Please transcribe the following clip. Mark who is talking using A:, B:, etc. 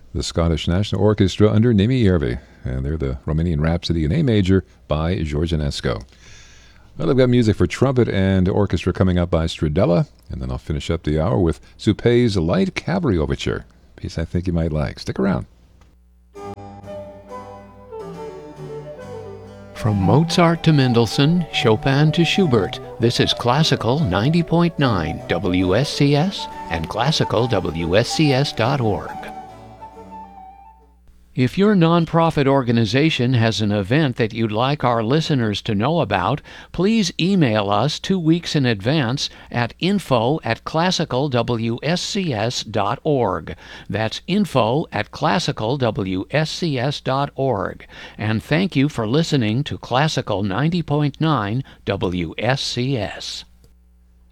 A: the Scottish National Orchestra under Nimi Järvi, and they're the Romanian Rhapsody in A major by Georgianesco. Well, I've got music for trumpet and orchestra coming up by Stradella, and then I'll finish up the hour with Suppé's Light Cavalry Overture, a piece I think you might like. Stick around.
B: From Mozart to Mendelssohn, Chopin to Schubert, this is Classical 90.9 WSCS and classicalwscs.org. If your nonprofit organization has an event that you'd like our listeners to know about, please email us 2 weeks in advance at info@classicalwscs.org. That's info@classicalwscs.org. And thank you for listening to Classical 90.9 WSCS.